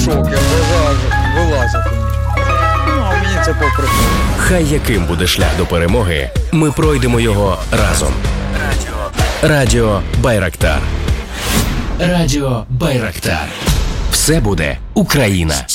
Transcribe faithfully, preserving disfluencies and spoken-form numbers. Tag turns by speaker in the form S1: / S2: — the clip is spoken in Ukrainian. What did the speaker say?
S1: шок, я вилазив. Ну, а мені це попри.
S2: Хай яким буде шлях до перемоги, ми пройдемо його разом. Радіо. Радіо Байрактар. Радіо Байрактар. Все буде Україна.